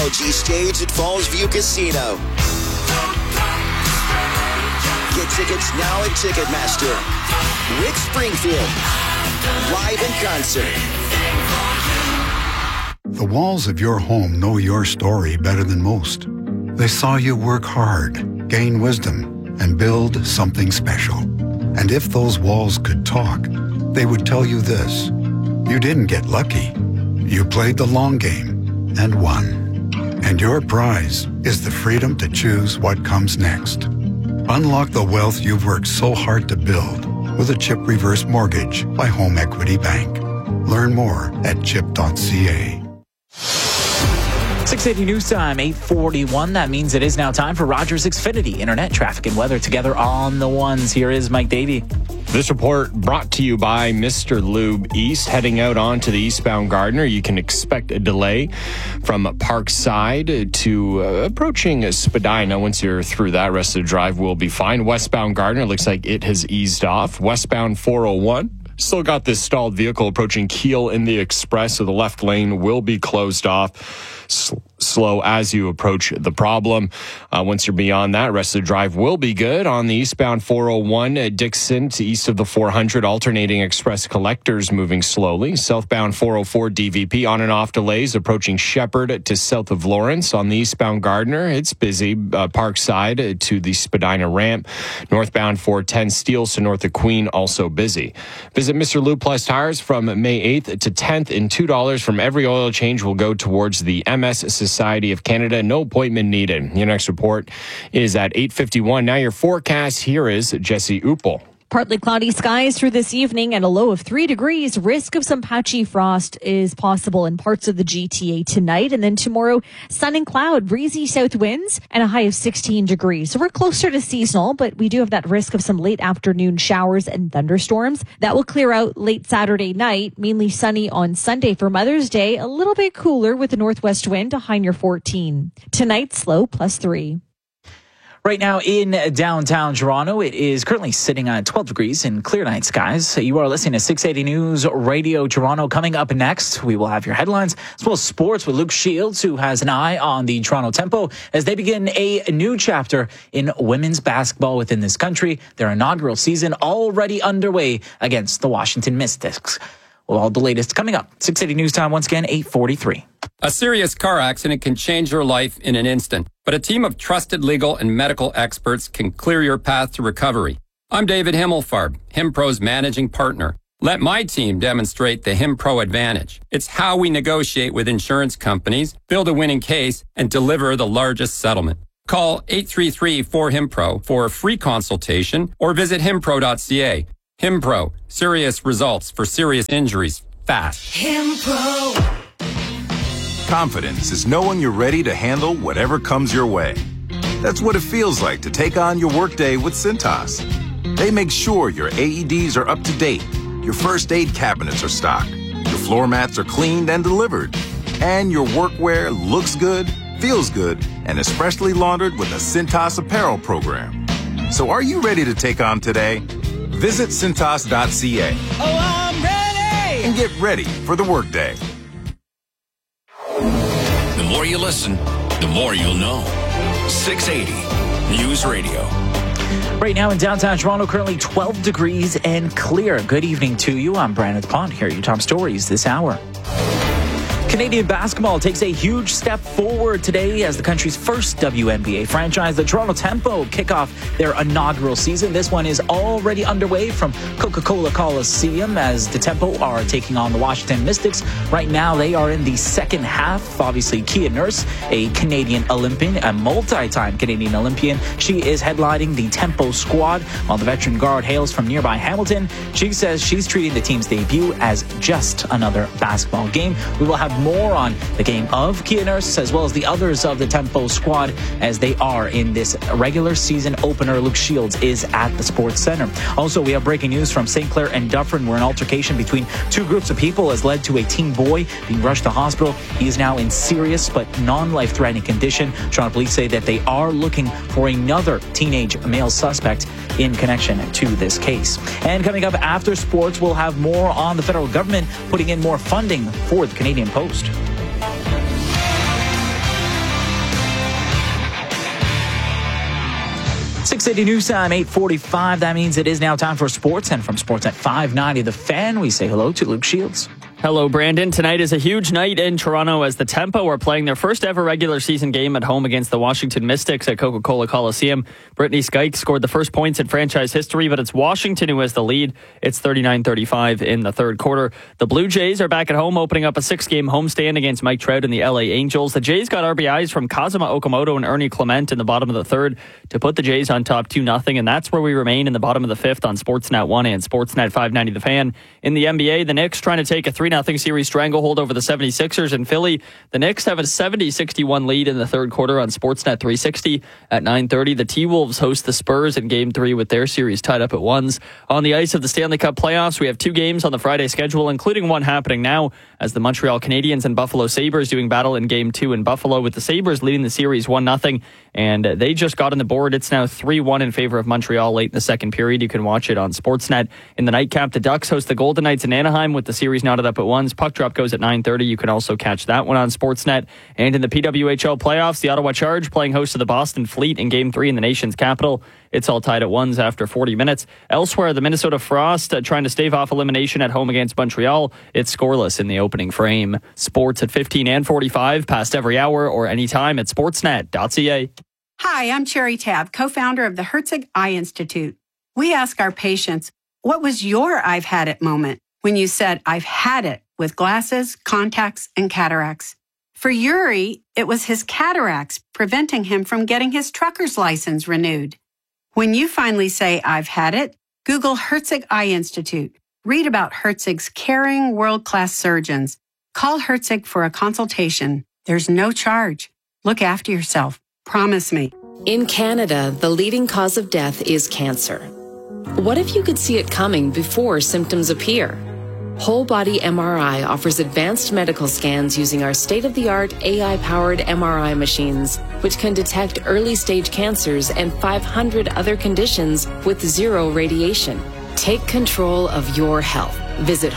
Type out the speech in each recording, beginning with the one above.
Technology stage at Falls View Casino. Get tickets now at Ticketmaster. Rick Springfield, live in concert. The walls of your home know your story better than most. They saw you work hard, gain wisdom, and build something special. And if those walls could talk, they would tell you this: you didn't get lucky. You played the long game and won. And your prize is the freedom to choose what comes next. Unlock the wealth you've worked so hard to build with a CHIP reverse mortgage by Home Equity Bank. Learn more at chip.ca. 680 News Time, 8:41. That means it is now time for Rogers Xfinity Internet traffic and weather together on the ones. Here is Mike Davey. This report brought to you by Mr. Lube East. Heading out onto the eastbound Gardiner, you can expect a delay from Parkside to approaching Spadina. Once you're through that, rest of the drive will be fine. Westbound Gardiner looks like it has eased off. Westbound 401. Still got this stalled vehicle approaching Keele in the express, so the left lane will be closed off. Slow as you approach the problem. Once you're beyond that, rest of the drive will be good. On the eastbound 401 at Dixon to east of the 400, alternating express collectors moving slowly. Southbound 404 DVP on and off delays approaching Shepherd to south of Lawrence. On the eastbound Gardiner, it's busy. Parkside to the Spadina ramp. Northbound 410 Steeles to north of Queen, also busy. Visit Mr. Lube Plus Tires from May 8th to 10th, and $2 from every oil change will go towards the MS Society of Canada. No appointment needed. Your next report is at 8:51. Now your forecast. Here is Jesse Uppel. Partly cloudy skies through this evening and a low of 3 degrees. Risk of some patchy frost is possible in parts of the GTA tonight. And then tomorrow, sun and cloud, breezy south winds, and a high of 16 degrees. So we're closer to seasonal, but we do have that risk of some late afternoon showers and thunderstorms. That will clear out late Saturday night, mainly sunny on Sunday for Mother's Day. A little bit cooler with a northwest wind, a high near 14. Tonight, slow +3. Right now in downtown Toronto, it is currently sitting at 12 degrees in clear night skies. You are listening to 680 News Radio Toronto. Coming up next, we will have your headlines as well as sports with Luke Shields, who has an eye on the Toronto Tempo as they begin a new chapter in women's basketball within this country. Their inaugural season already underway against the Washington Mystics. Well, all the latest coming up. 680 News Time once again, 8:43. A serious car accident can change your life in an instant, but a team of trusted legal and medical experts can clear your path to recovery. I'm David Himmelfarb, HimPro's managing partner. Let my team demonstrate the HimPro advantage. It's how we negotiate with insurance companies, build a winning case, and deliver the largest settlement. Call 833-4HIMPRO for a free consultation or visit himpro.ca. HimPro, serious results for serious injuries, fast. HimPro. Confidence is knowing you're ready to handle whatever comes your way. That's what it feels like to take on your workday with Cintas. They make sure your AEDs are up to date, your first aid cabinets are stocked, your floor mats are cleaned and delivered, and your workwear looks good, feels good, and is freshly laundered with a Cintas apparel program. So are you ready to take on today? Visit Cintas.ca. Oh, I'm ready! And get ready for the workday. The more you listen, the more you'll know. 680 News Radio. Right now in downtown Toronto, currently 12 degrees and clear. Good evening to you. I'm Brandon Pond. Here are your top stories this hour. Canadian basketball takes a huge step forward today as the country's first WNBA franchise, the Toronto Tempo, kick off their inaugural season. This one is already underway from Coca-Cola Coliseum as the Tempo are taking on the Washington Mystics. Right now, they are in the second half. Obviously, Kia Nurse, a Canadian Olympian, a multi-time Canadian Olympian. She is headlining the Tempo squad while the veteran guard hails from nearby Hamilton. She says she's treating the team's debut as just another basketball game. We will have more on the game of Kia Nurse as well as the others of the Tempo squad as they are in this regular season opener. Luke Shields is at the Sports Center. Also, we have breaking news from St. Clair and Dufferin where an altercation between two groups of people has led to a teen boy being rushed to hospital. He is now in serious but non-life-threatening condition. Toronto police say that they are looking for another teenage male suspect in connection to this case. And coming up after sports, we'll have more on the federal government putting in more funding for the Canadian Post. 680 news time, 8:45. That means it is now time for sports. And from Sportsnet 590, The Fan, we say hello to Luke Shields. Hello, Brandon. Tonight is a huge night in Toronto as the Tempo are playing their first ever regular season game at home against the Washington Mystics at Coca-Cola Coliseum. Brittany Skike scored the first points in franchise history, but it's Washington who has the lead. It's 39-35 in the third quarter. The Blue Jays are back at home, opening up a 6-game homestand against Mike Trout and the LA Angels. The Jays got RBIs from Kazuma Okamoto and Ernie Clement in the bottom of the third to put the Jays on top 2-0, and that's where we remain in the bottom of the fifth on Sportsnet 1 and Sportsnet 590 The Fan. In the NBA, the Knicks trying to take a 3-0 series stranglehold over the 76ers in Philly. The Knicks have a 70-61 lead in the third quarter on Sportsnet 360. At 9:30, the T-Wolves host the Spurs in Game 3 with their series tied up at 1s. On the ice of the Stanley Cup playoffs, we have 2 games on the Friday schedule, including one happening now as the Montreal Canadiens and Buffalo Sabres doing battle in Game 2 in Buffalo, with the Sabres leading the series 1-0, and they just got on the board. It's now 3-1 in favor of Montreal late in the second period. You can watch it on Sportsnet. In the nightcap, the Ducks host the Golden Knights in Anaheim with the series knotted up at 1s. Puck drop goes at 9:30. You can also catch that one on Sportsnet. And in the PWHL playoffs, the Ottawa Charge playing host to the Boston Fleet in Game 3 in the nation's capital. It's all tied at 1s after 40 minutes. Elsewhere, the Minnesota Frost trying to stave off elimination at home against Montreal. It's scoreless in the opening frame. Sports at 15 and 45, past every hour or anytime at sportsnet.ca. Hi, I'm Cherry Tabb, co-founder of the Herzig Eye Institute. We ask our patients, what was your I've had it moment when you said, I've had it, with glasses, contacts, and cataracts? For Yuri, it was his cataracts preventing him from getting his trucker's license renewed. When you finally say, I've had it, Google Herzig Eye Institute. Read about Herzig's caring, world-class surgeons. Call Herzig for a consultation. There's no charge. Look after yourself. Promise me. In Canada, the leading cause of death is cancer. What if you could see it coming before symptoms appear? Whole Body MRI offers advanced medical scans using our state-of-the-art AI-powered MRI machines, which can detect early-stage cancers and 500 other conditions with zero radiation. Take control of your health. Visit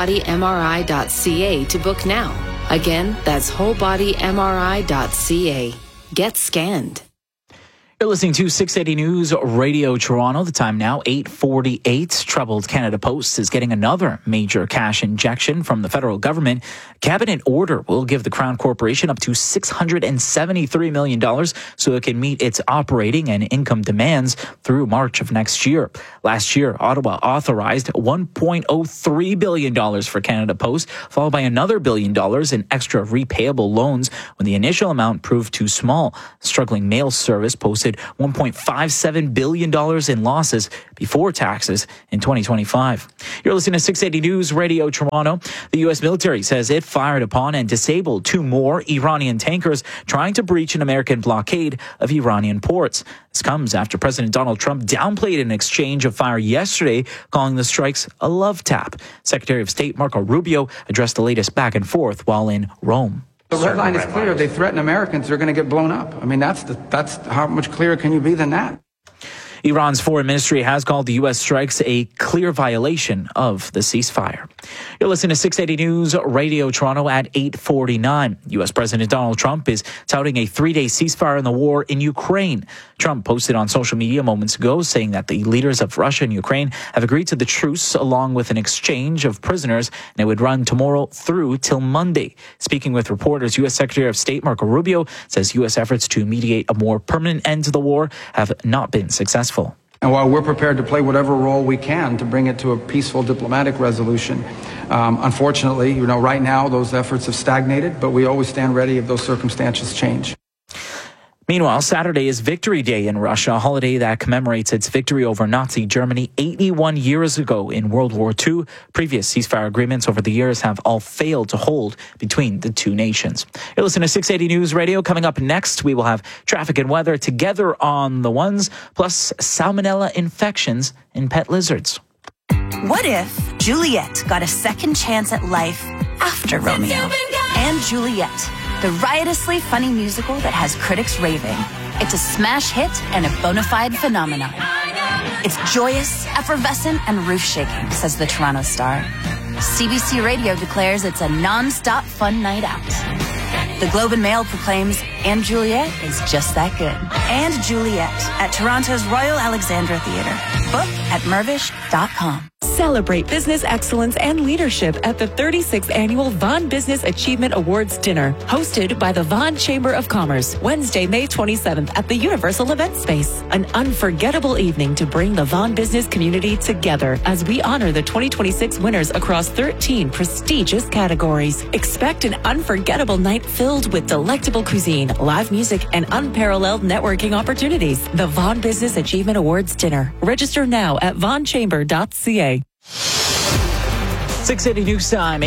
wholebodymri.ca to book now. Again, that's wholebodymri.ca. Get scanned. You're listening to 680 News Radio Toronto. The time now, 8:48. Troubled Canada Post is getting another major cash injection from the federal government. Cabinet order will give the Crown Corporation up to $673 million so it can meet its operating and income demands through March of next year. Last year, Ottawa authorized $1.03 billion for Canada Post, followed by another $1 billion in extra repayable loans when the initial amount proved too small. Struggling mail service posted $1.57 billion in losses before taxes in 2025. You're listening to 680 News Radio Toronto. The U.S. military says it fired upon and disabled 2 more Iranian tankers trying to breach an American blockade of Iranian ports. This comes after President Donald Trump downplayed an exchange of fire yesterday, calling the strikes a love tap. Secretary of State Marco Rubio addressed the latest back and forth while in Rome. The red line is clear. They threaten Americans, they're going to get blown up. I mean, that's how much clearer can you be than that? Iran's foreign ministry has called the U.S. strikes a clear violation of the ceasefire. You're listening to 680 News Radio Toronto at 8:49. U.S. President Donald Trump is touting a 3-day ceasefire in the war in Ukraine. Trump posted on social media moments ago saying that the leaders of Russia and Ukraine have agreed to the truce along with an exchange of prisoners, and it would run tomorrow through till Monday. Speaking with reporters, U.S. Secretary of State Marco Rubio says U.S. efforts to mediate a more permanent end to the war have not been successful. And while we're prepared to play whatever role we can to bring it to a peaceful diplomatic resolution, unfortunately, right now those efforts have stagnated, but we always stand ready if those circumstances change. Meanwhile, Saturday is Victory Day in Russia, a holiday that commemorates its victory over Nazi Germany 81 years ago in World War II. Previous ceasefire agreements over the years have all failed to hold between the two nations. You're listening to 680 News Radio. Coming up next, we will have traffic and weather together on the ones, plus salmonella infections in pet lizards. What if Juliet got a second chance at life after Romeo? And Juliet, the riotously funny musical that has critics raving. It's a smash hit and a bona fide phenomenon. It's joyous, effervescent, and roof-shaking, says the Toronto Star. CBC Radio declares it's a non-stop fun night out. The Globe and Mail proclaims, and Juliet is just that good. And Juliet at Toronto's Royal Alexandra Theatre. Book at mervish.com. Celebrate business excellence and leadership at the 36th Annual Vaughan Business Achievement Awards Dinner, hosted by the Vaughan Chamber of Commerce, Wednesday, May 27th at the Universal Event Space. An unforgettable evening to bring the Vaughan business community together as we honor the 2026 winners across 13 prestigious categories. Expect an unforgettable night filled with delectable cuisine, live music, and unparalleled networking opportunities. The Vaughan Business Achievement Awards Dinner. Register now at vaughnchamber.ca. 680 News Time,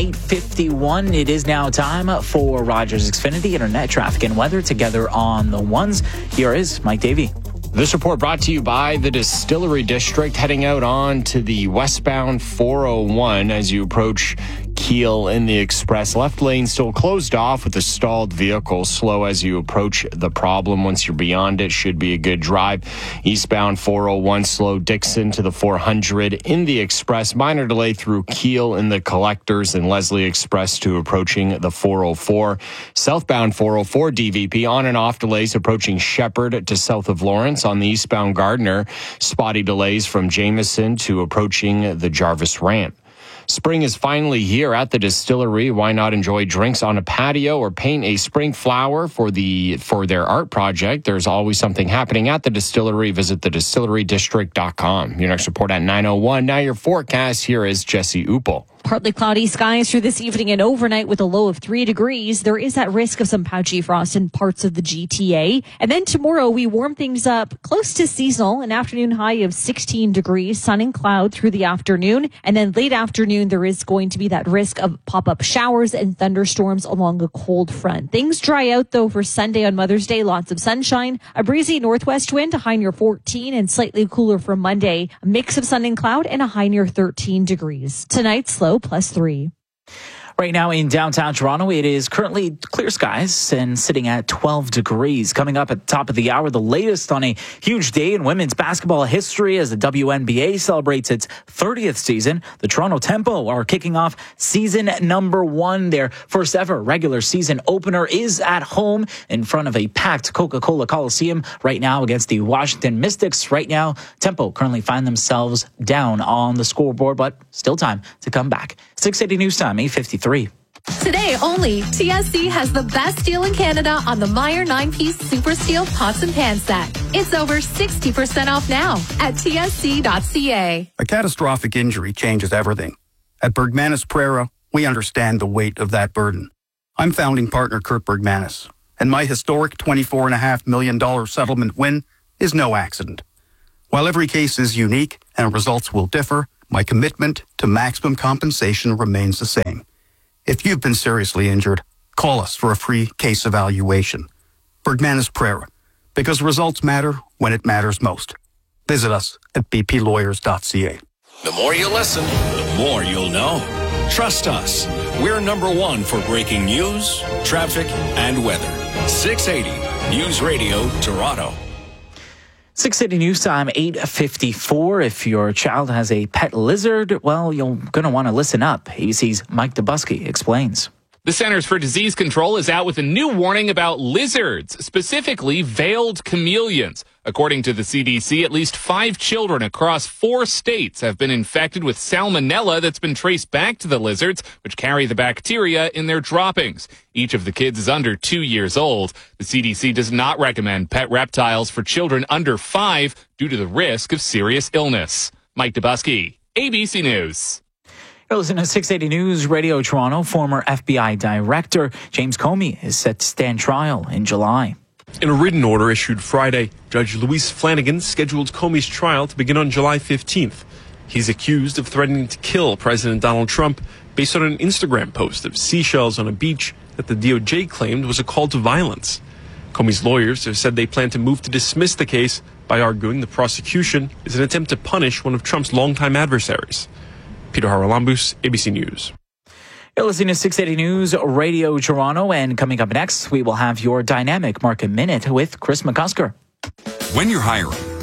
8:51. It is now time for Rogers Xfinity Internet Traffic and Weather together on the ones. Here is Mike Davey. This report brought to you by the Distillery District, heading out on to the westbound 401 as you approach Kiel in the express. Left lane still closed off with a stalled vehicle. Slow as you approach the problem. Once you're beyond it, should be a good drive. Eastbound 401 slow Dixon to the 400 in the express. Minor delay through Kiel in the collectors and Leslie Express to approaching the 404. Southbound 404 DVP on and off delays approaching Shepherd to south of Lawrence on the eastbound Gardner. Spotty delays from Jameson to approaching the Jarvis Ramp. Spring is finally here at the distillery. Why not enjoy drinks on a patio or paint a spring flower for their art project? There's always something happening at the distillery. Visit thedistillerydistrict.com. Your next report at 9:01. Now your forecast. Here is Jesse Uppel. Partly cloudy skies through this evening and overnight with a low of 3 degrees. There is that risk of some patchy frost in parts of the GTA. And then tomorrow we warm things up close to seasonal. An afternoon high of 16 degrees, sun and cloud through the afternoon. And then late afternoon, there is going to be that risk of pop-up showers and thunderstorms along a cold front. Things dry out though for Sunday on Mother's Day. Lots of sunshine, a breezy northwest wind, a high near 14 and slightly cooler for Monday. A mix of sun and cloud and a high near 13 degrees. Tonight, slow +3. Right now in downtown Toronto, it is currently clear skies and sitting at 12 degrees. Coming up at the top of the hour, the latest on a huge day in women's basketball history as the WNBA celebrates its 30th season. The Toronto Tempo are kicking off season number 1. Their first ever regular season opener is at home in front of a packed Coca-Cola Coliseum right now against the Washington Mystics. Right now, Tempo currently find themselves down on the scoreboard, but still time to come back. 680 News Time, 8:53. Today only, TSC has the best deal in Canada on the Meijer 9-piece Super Steel Pots and Pan set. It's over 60% off now at tsc.ca. A catastrophic injury changes everything. At Bergmanis Prera, we understand the weight of that burden. I'm founding partner Kurt Bergmanis, and my historic $24.5 million settlement win is no accident. While every case is unique and results will differ, my commitment to maximum compensation remains the same. If you've been seriously injured, call us for a free case evaluation. Bergmanis Prera, because results matter when it matters most. Visit us at bplawyers.ca. The more you listen, the more you'll know. Trust us. We're number 1 for breaking news, traffic, and weather. 680 News Radio Toronto. 680 News Time, 8:54. If your child has a pet lizard, well, you're going to want to listen up. ABC's Mike Dubusky explains. The Centers for Disease Control is out with a new warning about lizards, specifically veiled chameleons. According to the CDC, at least 5 children across 4 states have been infected with salmonella that's been traced back to the lizards, which carry the bacteria in their droppings. Each of the kids is under 2 years old. The CDC does not recommend pet reptiles for children under 5 due to the risk of serious illness. Mike Dubusky, ABC News. You're listening to 680 News Radio Toronto. Former FBI Director James Comey is set to stand trial in July. In a written order issued Friday, Judge Louise Flanagan scheduled Comey's trial to begin on July 15th. He's accused of threatening to kill President Donald Trump based on an Instagram post of seashells on a beach that the DOJ claimed was a call to violence. Comey's lawyers have said they plan to move to dismiss the case by arguing the prosecution is an attempt to punish one of Trump's longtime adversaries. Peter Haralambous, ABC News. You're listening to 680 News Radio Toronto, and coming up next, we will have your Dynamic Market Minute with Chris McCusker. When you're hiring,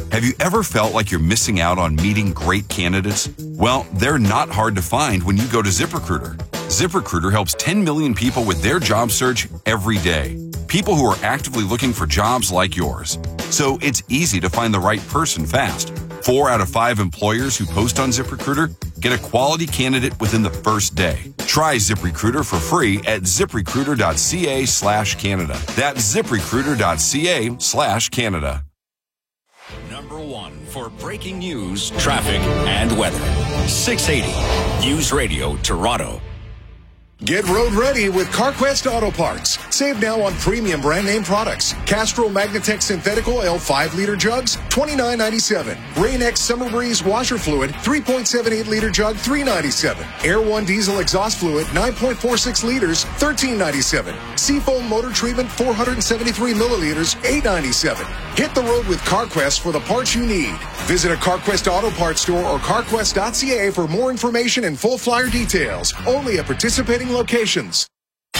Have you ever felt like you're missing out on meeting great candidates? Well, they're not hard to find when you go to ZipRecruiter. ZipRecruiter helps 10 million people with their job search every day. People who are actively looking for jobs like yours. So it's easy to find the right person fast. 4 out of 5 employers who post on ZipRecruiter get a quality candidate within the first day. Try ZipRecruiter for free at ziprecruiter.ca/Canada. That's ziprecruiter.ca/Canada. Number 1 for breaking news, traffic, and weather. 680 News Radio Toronto. Get road ready with CarQuest Auto Parts. Save now on premium brand name products. Castrol Magnatech Synthetic Oil 5-liter jugs, $29.97. Rain-X Summer Breeze washer fluid, 3.78-liter jug, $3.97. Air One Diesel exhaust fluid, 9.46 liters, $13.97. Seafoam motor treatment, 473 milliliters, $8.97. Hit the road with CarQuest for the parts you need. Visit a CarQuest Auto Parts store or carquest.ca for more information and full flyer details. Only at participating locations.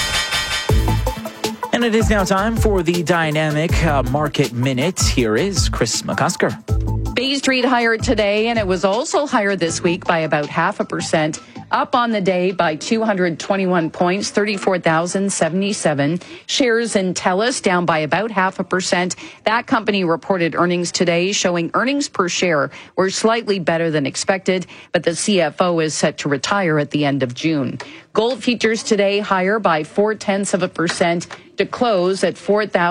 And it is now time for the Dynamic Market Minute. Here is Chris McCusker. Bay Street higher today, and it was also higher this week by about 0.5%. Up on the day by 221 points, 34,077. Shares in TELUS down by about 0.5%. That company reported earnings today, showing earnings per share were slightly better than expected, but the CFO is set to retire at the end of June. Gold futures today higher by 0.4% to close at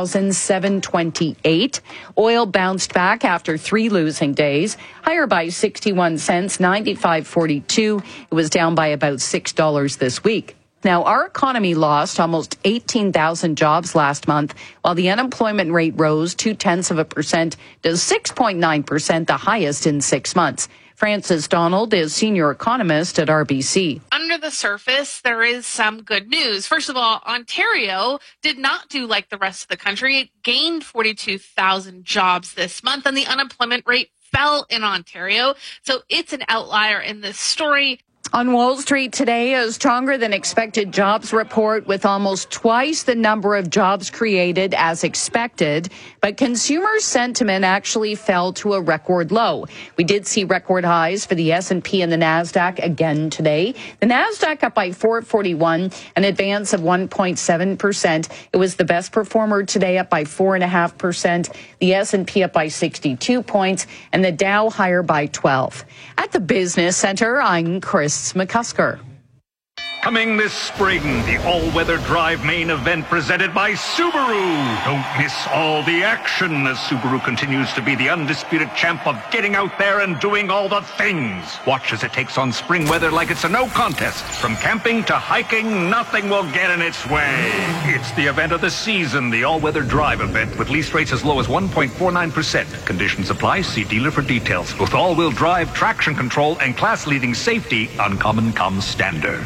4,728. Oil bounced back after 3 losing days, higher by 61 cents, 95.42. It was down by about $6 this week. Now, our economy lost almost 18,000 jobs last month, while the unemployment rate rose 0.2% to 6.9%, the highest in 6 months. Frances Donald is senior economist at RBC. Under the surface, there is some good news. First of all, Ontario did not do like the rest of the country. It gained 42,000 jobs this month, and the unemployment rate fell in Ontario. So it's an outlier in this story. On Wall Street today, a stronger than expected jobs report with almost twice the number of jobs created as expected. But consumer sentiment actually fell to a record low. We did see record highs for the S&P and the NASDAQ again today. The NASDAQ up by 441, an advance of 1.7%. It was the best performer today, up by 4.5%. The S&P up by 62 points, and the Dow higher by 12. At the Business Center, I'm Chris McCusker. Coming this spring, the all-weather drive main event presented by Subaru. Don't miss all the action as Subaru continues to be the undisputed champ of getting out there and doing all the things. Watch as it takes on spring weather like it's a no contest. From camping to hiking, nothing will get in its way. It's the event of the season, the all-weather drive event with lease rates as low as 1.49%. Conditions apply. See dealer for details. With all-wheel drive, traction control, and class-leading safety, Uncommon comes standard.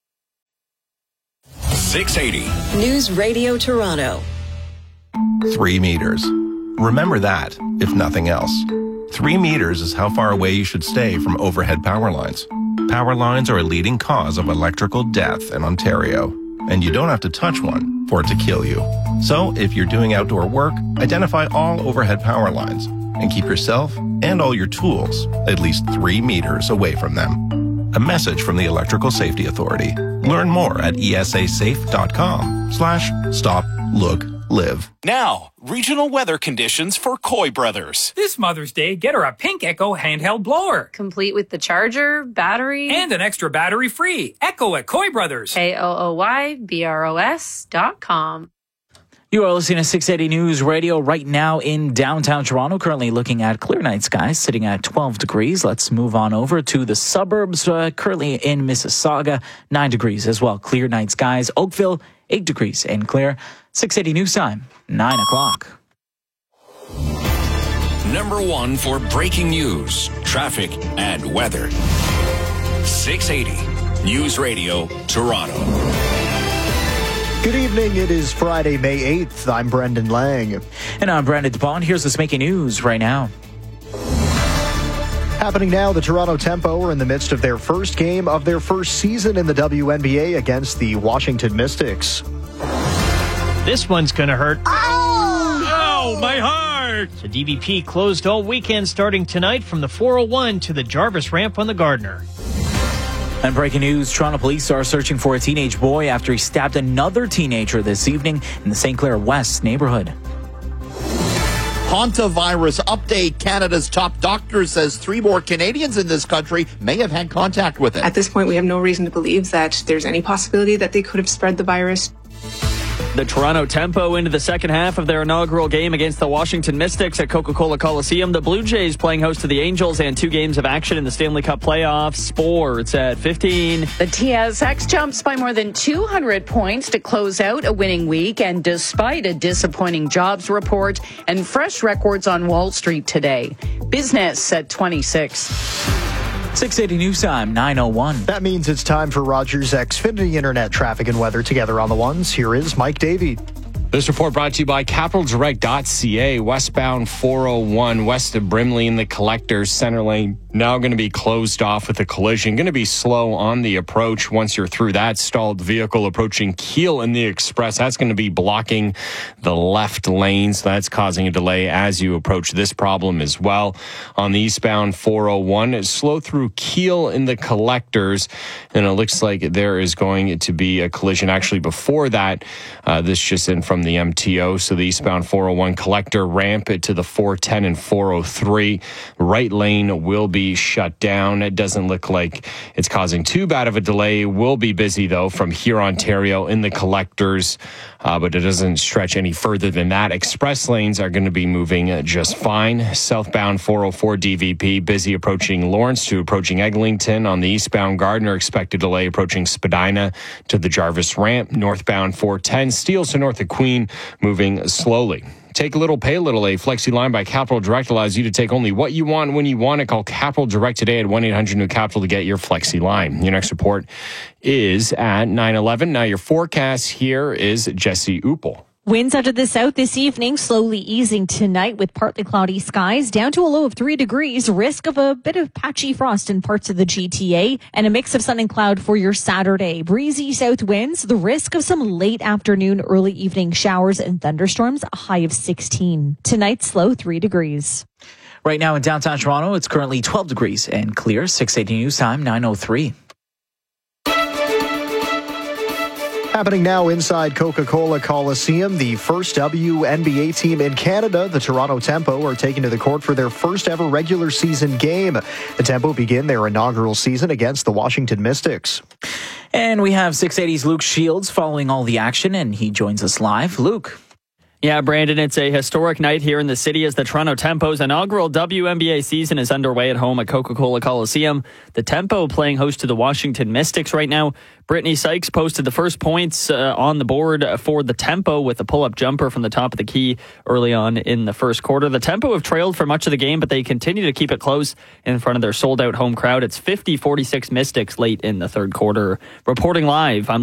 680 News Radio Toronto. 3 meters. Remember that, if nothing else. 3 meters is how far away you should stay from overhead power lines. Power lines are a leading cause of electrical death in Ontario, and you don't have to touch one for it to kill you. So, if you're doing outdoor work, identify all overhead power lines and keep yourself and all your tools at least 3 meters away from them. A message from the Electrical Safety Authority. Learn more at esasafe.com/stop-look-live. Now, regional weather conditions for Coy Brothers. This Mother's Day, get her a Pink Echo handheld blower. Complete with the charger, battery, and an extra battery free. Echo at Coy Brothers. KOOYBROS.com. You are listening to 680 News Radio right now in downtown Toronto. Currently looking at clear night skies, sitting at 12 degrees. Let's move on over to the suburbs. Currently in Mississauga, 9 degrees as well. Clear night skies. Oakville, 8 degrees and clear. 680 News Time, 9 o'clock. Number 1 for breaking news, traffic, and weather. 680 News Radio Toronto. Good evening. It is Friday, May 8th. I'm Brendan Lang. And I'm Brandon DuPont. Here's what's making news right now. Happening now, the Toronto Tempo are in the midst of their first game of their first season in the WNBA against the Washington Mystics. This one's going to hurt. Oh, my heart! alert! The DVP closed all weekend starting tonight from the 401 to the Jarvis ramp on the Gardiner. And breaking news, Toronto police are searching for a teenage boy after he stabbed another teenager this evening in the St. Clair West neighborhood. Hantavirus update. Canada's top doctor says 3 more Canadians in this country may have had contact with it. At this point, we have no reason to believe that there's any possibility that they could have spread the virus. The Toronto Tempo into the second half of their inaugural game against the Washington Mystics at Coca-Cola Coliseum. The Blue Jays playing host to the Angels and 2 games of action in the Stanley Cup playoffs. Sports at 15. The TSX jumps by more than 200 points to close out a winning week, and despite a disappointing jobs report and fresh records on Wall Street today. Business at 26. 680 News Time, 9:01. That means it's time for Rogers Xfinity Internet traffic and weather together on the ones. Here is Mike Davey. This report brought to you by CapitalDirect.ca. Westbound 401 west of Brimley in the Collectors Center Lane. Now going to be closed off with a collision. Going to be slow on the approach once you're through that. Stalled vehicle approaching Keele in the Express. That's going to be blocking the left lane. So that's causing a delay as you approach this problem as well. On the eastbound 401, it's slow through Keele in the Collectors. And it looks like there is going to be a collision actually before that. This just in from the MTO. So the eastbound 401 Collector ramp it to the 410 and 403. Right lane will be shut down. It doesn't look like it's causing too bad of a delay. Will be busy though from here Ontario in the Collectors, but it doesn't stretch any further than that. Express lanes are going to be moving just fine. Southbound 404 DVP busy approaching Lawrence to approaching Eglinton. On the eastbound Gardiner, expected delay approaching Spadina to the Jarvis ramp. Northbound 410 Steeles to north of Queen moving slowly. Take a little, pay a little. A Flexi line by Capital Direct allows you to take only what you want when you want it. Call Capital Direct today at 1-800-NEW-CAPITAL to get your Flexi line. Your next report is at 9:11. Now your forecast here is Jesse Uppel. Winds out of the south this evening, slowly easing tonight with partly cloudy skies, down to a low of 3 degrees, risk of a bit of patchy frost in parts of the GTA, and a mix of sun and cloud for your Saturday. Breezy south winds, the risk of some late afternoon, early evening showers and thunderstorms, a high of 16. Tonight's low 3 degrees. Right now in downtown Toronto, it's currently 12 degrees and clear. 680 News Time, 9:03. Happening now inside Coca-Cola Coliseum, the first WNBA team in Canada, the Toronto Tempo, are taking to the court for their first ever regular season game. The Tempo begin their inaugural season against the Washington Mystics. And we have 680's Luke Shields following all the action, and he joins us live. Luke. Yeah, Brandon, it's a historic night here in the city as the Toronto Tempo's inaugural WNBA season is underway at home at Coca-Cola Coliseum. The Tempo playing host to the Washington Mystics right now. Brittany Sykes posted the first points on the board for the Tempo with a pull-up jumper from the top of the key early on in the first quarter. The Tempo have trailed for much of the game, but they continue to keep it close in front of their sold-out home crowd. It's 50-46 Mystics late in the third quarter. Reporting live, I'm